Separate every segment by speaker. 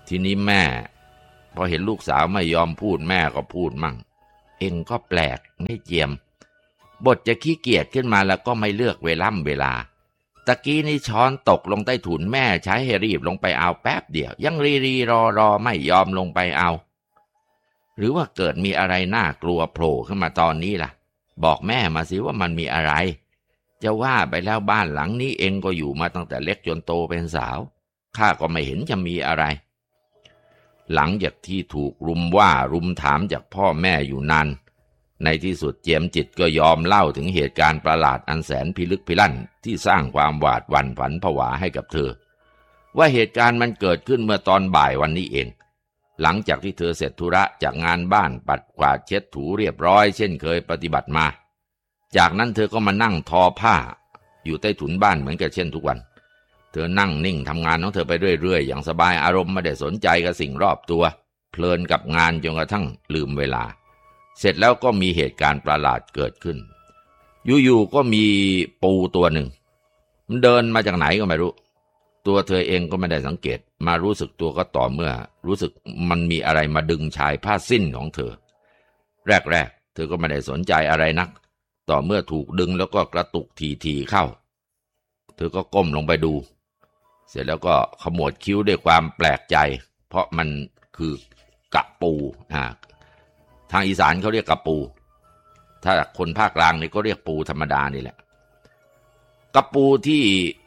Speaker 1: ทีนี้แม่พอเห็นลูกสาวไม่ยอมพูดแม่ก็พูดมั่งเอ็งก็แปลกไม่เจียมบทจะขี้เกียจขึ้นมาแล้วก็ไม่เลือกเวลาตะกี้นี่ช้อนตกลงใต้ถุนแม่ใช้ให้รีบลงไปเอาแป๊บเดียวยังรอไม่ยอมลงไปเอาหรือว่าเกิดมีอะไรน่ากลัวโผล่ขึ้นมาตอนนี้ล่ะบอกแม่มาสิว่ามันมีอะไรจะว่าไปแล้วบ้านหลังนี้เองก็อยู่มาตั้งแต่เล็กจนโตเป็นสาวข้าก็ไม่เห็นจะมีอะไรหลังจากที่ถูกรุมว่ารุมถามจากพ่อแม่อยู่นานในที่สุดเจียมจิตก็ยอมเล่าถึงเหตุการณ์ประหลาดอันแสนพิลึกพิลั่นที่สร้างความหวาดหวั่นฝันผวาให้กับเธอว่าเหตุการณ์มันเกิดขึ้นเมื่อตอนบ่ายวันนี้เองหลังจากที่เธอเสร็จธุระจากงานบ้านปัดกวาดเช็ดถูเรียบร้อยเช่นเคยปฏิบัติมาจากนั้นเธอก็มานั่งทอผ้าอยู่ใต้ถุนบ้านเหมือนกับเช่นทุกวันเธอนั่งนิ่งทำงานของเธอไปเรื่อยๆอย่างสบายอารมณ์ไม่ได้สนใจกับสิ่งรอบตัวเพลินกับงานจนกระทั่งลืมเวลาเสร็จแล้วก็มีเหตุการณ์ประหลาดเกิดขึ้นอยู่ๆก็มีปูตัวหนึ่งมันเดินมาจากไหนก็ไม่รู้ตัวเธอเองก็ไม่ได้สังเกตมารู้สึกตัวก็ต่อเมื่อรู้สึกมันมีอะไรมาดึงชายผ้าสิ้นของเธอแรกเธอก็ไม่ได้สนใจอะไรนักต่อเมื่อถูกดึงแล้วก็กระตุกทีเข้าเธอก็ก้มลงไปดูเสร็จแล้วก็ขมวดคิ้วด้วยความแปลกใจเพราะมันคือกระปูทางอีสานเขาเรียกกระปูถ้าคนภาคกลางนี่ก็เรียกปูธรรมดานี่แหละกระปูที่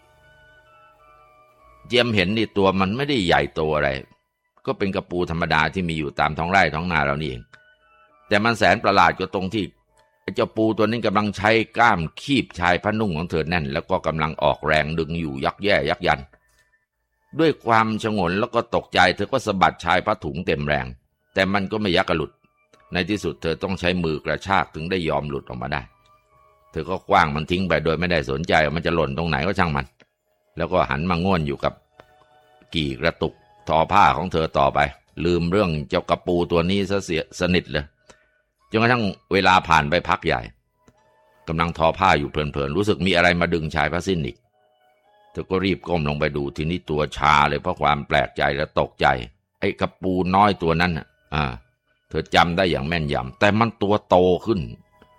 Speaker 1: เจียมเห็นนี่ตัวมันไม่ได้ใหญ่โตอะไรก็เป็นกระปูธรรมดาที่มีอยู่ตามท้องไร่ท้องนาเรานี่เองแต่มันแสนประหลาดก็ตรงที่เจ้าปูตัวนี้กำลังใช้กล้ามคีบชายผ้านุ่งของเธอแน่นแล้วก็กำลังออกแรงดึงอยู่ยักแย่ยักยันด้วยความชงนแล้วก็ตกใจเธอก็สะบัดชายผ้าถุงเต็มแรงแต่มันก็ไม่ยักกระหลุดในที่สุดเธอต้องใช้มือกระชากถึงได้ยอมหลุดออกมาได้เธอก็คว้างมันทิ้งไปโดยไม่ได้สนใจว่ามันจะหล่นตรงไหนก็ช่างมันแล้วก็หันมาง่วนอยู่กับกี่กระตุกทอผ้าของเธอต่อไปลืมเรื่องเจ้ากระปูตัวนี้ซะเสียสนิทเลยจนกระทั่งเวลาผ่านไปพักใหญ่กำลังทอผ้าอยู่เพลินๆรู้สึกมีอะไรมาดึงชายผ้าสิ้นอีกเธอก็รีบก้มลงไปดูทีนี้ตัวชาเลยเพราะความแปลกใจและตกใจไอ้กระปูน้อยตัวนั้นเธอจำได้อย่างแม่นยำแต่มันตัวโตขึ้น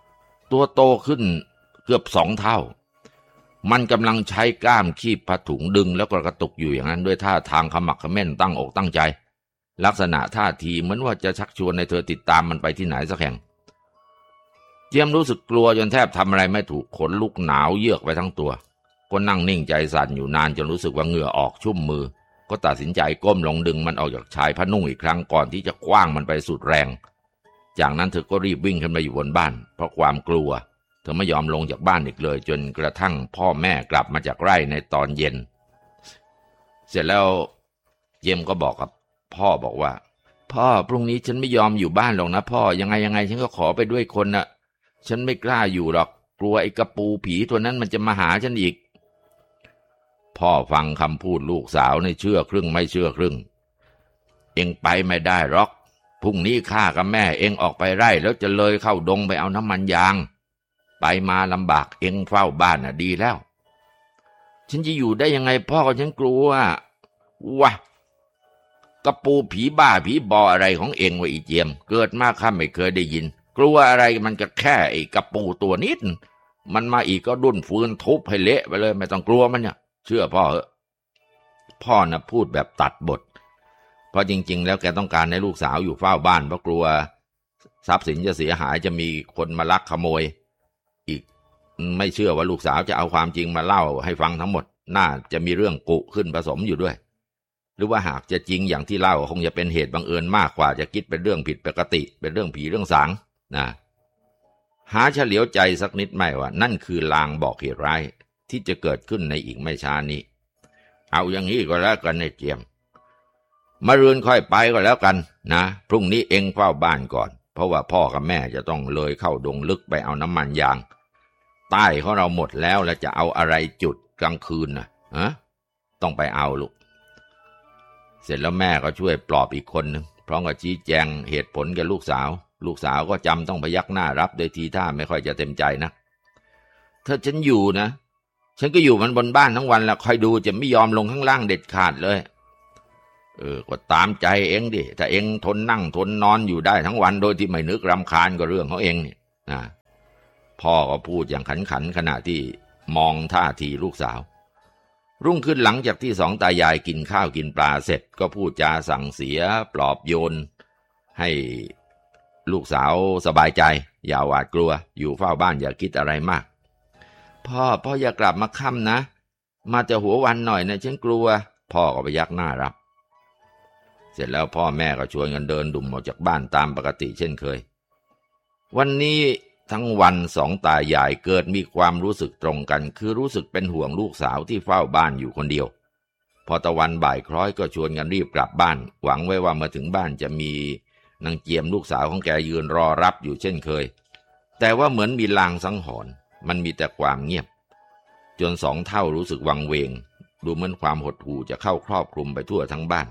Speaker 1: เกือบ2 เท่ามันกำลังใช้กล้ามคีบผ้าถุงดึงแล้วก็กระตุกอยู่อย่างนั้นด้วยท่าทางขมักเขม้นตั้งอกตั้งใจลักษณะท่าทีเหมือนว่าจะชักชวนให้เธอติดตามมันไปที่ไหนสักแห่งเจียมรู้สึกกลัวจนแทบทำอะไรไม่ถูกขนลุกหนาวเยือกไปทั้งตัวก็นั่งนิ่งใจสั่นอยู่นานจนรู้สึกว่าเหงื่อออกชุ่มมือก็ตัดสินใจก้มลงดึงมันออกจากชายผ้านุ่งอีกครั้งก่อนที่จะคว้างมันไปสุดแรงจากนั้นเธอก็รีบวิ่งขึ้นมาอยู่บนบ้านเพราะความกลัวเธอไม่ยอมลงจากบ้านอีกเลยจนกระทั่งพ่อแม่กลับมาจากไร่ในตอนเย็นเสร็จแล้วเจมก็บอกกับพ่อบอกว่าพ่อพรุ่งนี้ฉันไม่ยอมอยู่บ้านหรอกนะพ่อยังไงฉันก็ขอไปด้วยคนน่ะฉันไม่กล้าอยู่หรอกกลัวไอ้กระปูผีตัวนั้นมันจะมาหาฉันอีกพ่อฟังคำพูดลูกสาวในเชื่อครึ่งไม่เชื่อครึ่งเอ็งไปไม่ได้หรอกพรุ่งนี้ข้ากับแม่เอ็งออกไปไร่แล้วจะเลยเข้าดงไปเอาน้ำมันยางไปมาลำบากเอ็งเฝ้าบ้านน่ะดีแล้วฉันจะอยู่ได้ยังไงพ่อฉันกลัววะกระปูผีบ้าผีบออะไรของเอ็งวะอีเจียมเกิดมาข้าไม่เคยได้ยินกลัวอะไรมันก็แค่ไอ้กระปูตัวนิดมันมาอีกก็ดุ้นฟืนทุบให้เละไปเลยไม่ต้องกลัวมันเนี่ยเชื่อพ่อเหอะพ่อน่ะพูดแบบตัดบทเพราะจริงๆแล้วแกต้องการให้ลูกสาวอยู่เฝ้าบ้านเพราะกลัวทรัพย์สินจะเสียหายจะมีคนมาลักขโมยอีกไม่เชื่อว่าลูกสาวจะเอาความจริงมาเล่าให้ฟังทั้งหมดน่าจะมีเรื่องกุขึ้นผสมอยู่ด้วยหรือว่าหากจะจริงอย่างที่เล่าคงจะเป็นเหตุบังเอิญมากกว่าจะคิดเป็นเรื่องผิดปกติเป็นเรื่องผีเรื่องสางนะหาเฉลียวใจสักนิดไม่ว่านั่นคือลางบอกเหตุร้ายที่จะเกิดขึ้นในอีกไม่ช้านี้เอาอย่างนี้ก็แล้วกันในเจียมมะรืนค่อยไปก็แล้วกันนะพรุ่งนี้เอ็งเฝ้าบ้านก่อนเพราะว่าพ่อกับแม่จะต้องเลยเข้าดงลึกไปเอาน้ำมันยางใต้ของเราหมดแล้วจะเอาอะไรจุดกลางคืนนะต้องไปเอาลูกเสร็จแล้วแม่ก็ช่วยปลอบอีกคนนึงพร้อมกับชี้แจงเหตุผลแก่ลูกสาวก็จำต้องพยักหน้ารับโดยทีท่าไม่ค่อยจะเต็มใจนะถ้าฉันอยู่นะฉันก็อยู่มันบนบ้านทั้งวันแล้วคอยดูจะไม่ยอมลงข้างล่างเด็ดขาดเลยก็ตามใจเองดิถ้าเองทนนั่งทนนอนอยู่ได้ทั้งวันโดยที่ไม่นึกรำคาญก็เรื่องของเองเนี่ยนะพ่อก็พูดอย่างขันขณะที่มองท่าทีลูกสาวรุ่งขึ้นหลังจากที่สองตายายกินข้าวกินปลาเสร็จก็พูดจาสั่งเสียปลอบโยนให้ลูกสาวสบายใจอย่าหวาดกลัวอยู่เฝ้าบ้านอย่าคิดอะไรมากพ่ออย่ากลับมาค่ำนะมาจะหัววันหน่อยนะฉันกลัวพ่อก็ไปยักหน้ารับเสร็จแล้วพ่อแม่ก็ชวนกันเดินดุ่มออกจากบ้านตามปกติเช่นเคยวันนี้ทั้งวันสองตายายเกิดมีความรู้สึกตรงกันคือรู้สึกเป็นห่วงลูกสาวที่เฝ้าบ้านอยู่คนเดียวพอตะวันบ่ายคล้อยก็ชวนกันรีบกลับบ้านหวังไว้ว่าเมื่อถึงบ้านจะมีนางเจียมลูกสาวของแกยืนรอรับอยู่เช่นเคยแต่ว่าเหมือนมีลางสังหรณ์มันมีแต่ความเงียบจนสองเท่ารู้สึกวังเวงดูเหมือนความหดหู่จะเข้าครอบคลุมไปทั่วทั้งบ้าน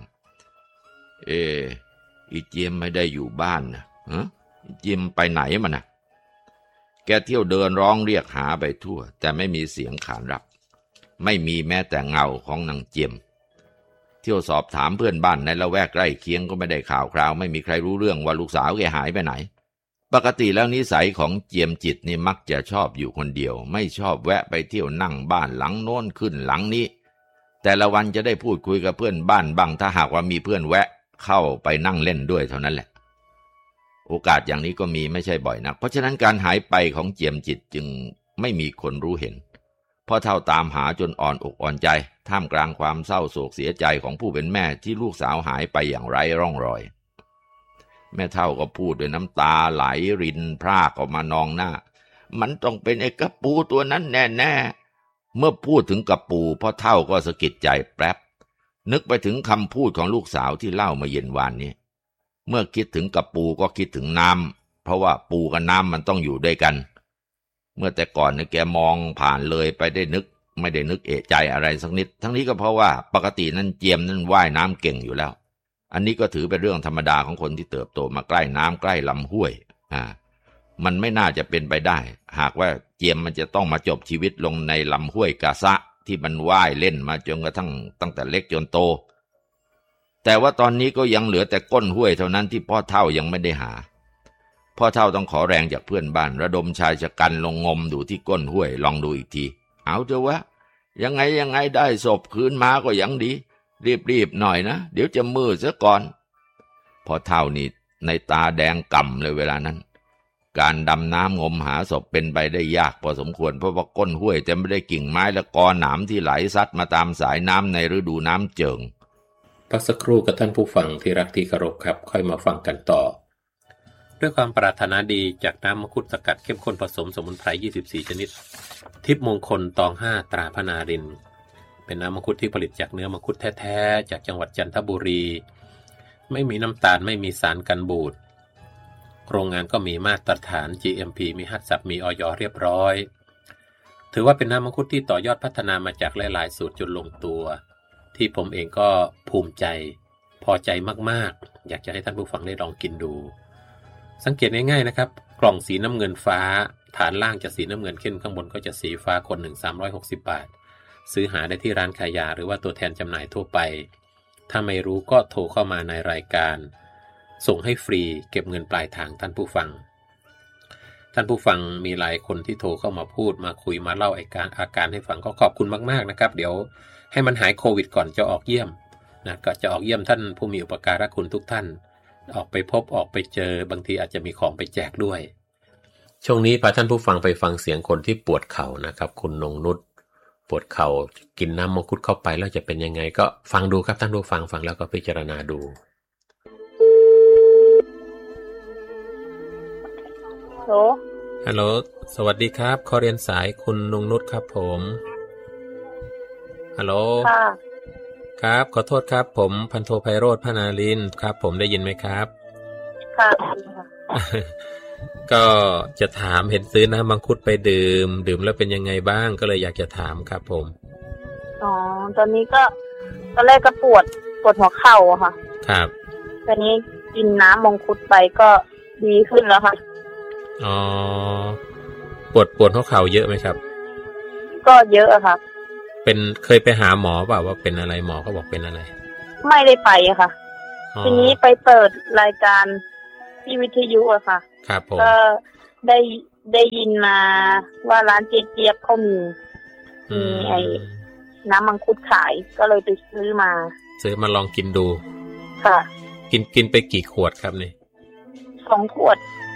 Speaker 1: อีเจียมไม่ได้อยู่บ้านนะอีเจียมไปไหนมันนะแกเที่ยวเดินร้องเรียกหาไปทั่วแต่ไม่มีเสียงขานรับไม่มีแม้แต่เงาของนางเจียมเที่ยวสอบถามเพื่อนบ้านในละแวกใกล้เคียงก็ไม่ได้ข่าวคราวไม่มีใครรู้เรื่องว่าลูกสาวแกหายไปไหนปกติแล้วนิสัยของเจียมจิตนี่มักจะชอบอยู่คนเดียวไม่ชอบแวะไปเที่ยวนั่งบ้านหลังโน้นขึ้นหลังนี้แต่ละวันจะได้พูดคุยกับเพื่อนบ้านบ้างถ้าหากว่ามีเพื่อนแวะเข้าไปนั่งเล่นด้วยเท่านั้นแหละโอกาสอย่างนี้ก็มีไม่ใช่บ่อยนักเพราะฉะนั้นการหายไปของเจียมจิตจึงไม่มีคนรู้เห็นพ่อเฒ่าตามหาจนอ่อนอกอ่อนใจท่ามกลางความเศร้าโศกเสียใจของผู้เป็นแม่ที่ลูกสาวหายไปอย่างไร้ร่องรอยแม่เฒ่าก็พูดด้วยน้ำตาไหลรินพรากออกมานองหน้ามันต้องเป็นไอ้กระปูตัวนั้นแน่ๆเมื่อพูดถึงกระปูพ่อเฒ่าก็สะกิดใจแป๊บนึกไปถึงคำพูดของลูกสาวที่เล่ามาเย็นวานนี้เมื่อคิดถึงกระปูก็คิดถึงน้ำเพราะว่าปูกับน้ำมันต้องอยู่ด้วยกันเมื่อแต่ก่อนเนี่ยแกมองผ่านเลยไปได้นึกไม่ได้นึกเอะใจอะไรสักนิดทั้งนี้ก็เพราะว่าปกตินั้นเจียมนั้นว่ายน้ำเก่งอยู่แล้วอันนี้ก็ถือเป็นเรื่องธรรมดาของคนที่เติบโตมาใกล้น้ำใกล้ลำห้วยมันไม่น่าจะเป็นไปได้หากว่าเจียมมันจะต้องมาจบชีวิตลงในลำห้วยกาซะที่มันว่ายเล่นมาจนกระทั่งตั้งแต่เล็กจนโตแต่ว่าตอนนี้ก็ยังเหลือแต่ก้นห้วยเท่านั้นที่พ่อเฒ่ายังไม่ได้หาพ่อเฒ่าต้องขอแรงจากเพื่อนบ้านระดมชายชะกันลงงมดูที่ก้นห้วยลองดูอีกทีเอาเถอะวะยังไงได้ศพคืนมาก็ยังดีรีบหน่อยนะเดี๋ยวจะมืดซะก่อนพ่อเฒ่านี่ในตาแดงก่ำเลยเวลานั้นการดำน้ำงมหาศพเป็นไปได้ยากพอสมควรเพราะว่าก้นห้วยเต็มไปด้วยกิ่งไม้และกอหนามที่ไหลซัดมาตามสายน้ำในฤดูน้ำเจิ่ง
Speaker 2: พักสักครู่กับท่านผู้ฟังที่รักที่เคารพครับค่อยมาฟังกันต่อด้วยความปรารถนาดีจากน้ำมังคุดสกัดเข้มข้นผสมสมุนไพร24ชนิดทิพย์มงคลตอง5ตราพนารินเป็นน้ำมังคุดที่ผลิตจากเนื้อมังคุดแท้ๆจากจังหวัดจันทบุรีไม่มีน้ำตาลไม่มีสารกันบูดโรงงานก็มีมาตรฐาน GMP มีฮัตซับมีอย.เรียบร้อยถือว่าเป็นน้ำมังคุดที่ต่อยอดพัฒนามาจากหลายๆสูตรจนลงตัวที่ผมเองก็ภูมิใจพอใจมากๆอยากจะให้ท่านผู้ฟังได้ลองกินดูสังเกตง่ายๆนะครับกล่องสีน้ำเงินฟ้าฐานล่างจะสีน้ำเงินเข้มข้างบนก็จะสีฟ้าคนหนึ่ง360 บาทซื้อหาได้ที่ร้านขายยาหรือว่าตัวแทนจำหน่ายทั่วไปถ้าไม่รู้ก็โทรเข้ามาในรายการส่งให้ฟรีเก็บเงินปลายทางท่านผู้ฟังมีหลายคนที่โทรเข้ามาพูดมาคุยมาเล่าอาการให้ฟังก็ขอบคุณมากๆนะครับเดี๋ยวให้มันหายโควิดก่อนจะออกเยี่ยมนะก็จะออกเยี่ยมท่านผู้มีอุปการะคุณทุกท่านออกไปพบออกไปเจอบางทีอาจจะมีของไปแจกด้วยช่วงนี้พาท่านผู้ฟังไปฟังเสียงคนที่ปวดเข่านะครับคุณนงนุชปวดเข่ากินน้ำมังคุดเข้าไปแล้วจะเป็นยังไงก็ฟังดูครับท่านผู้ฟังแล้วก็พิจารณาดูฮัลโหลสวัสดีครับขอเรียนสายคุณนงนุชครับผมฮัลโหลครับขอโทษครับผมพันโทไพโรจน์พนาลินครับผมได้ยินไหมครับค่ะก็จะถามเห็นซื้อน้ำมังคุดไปดื่มแล้วเป็นยังไงบ้างก็เลยอยากจะถามครับผม
Speaker 3: ตอนนี้ก็ตอนแรกก็ปวดหัวเข่าอะค่ะ
Speaker 2: ครับ
Speaker 3: ตอนนี้กินน้ำมังคุดไปก็ดีขึ้นแล้วค่ะ
Speaker 2: ปวดหัวเข่าเยอะไหมครับ
Speaker 3: ก็เยอะอะค่ะ
Speaker 2: เคยไปหาหมอเปล่าว่าเป็นอะไรหมอเขาบอกเป็นอะไร
Speaker 3: ไม่ได้ไปอะค่ะทีนี้ไปเปิดรายการที่วิทยุอะค่ะ
Speaker 2: ครับผม
Speaker 3: ก็ได้ยินมาว่าร้านเจี๊ยบเขามีไอ้น้ำมังคุดขายก็เลยไปซื้อมา
Speaker 2: ลองกินดู
Speaker 3: ค่ะ
Speaker 2: กินไปกี่ขวดครับนี่
Speaker 3: 2 ขวด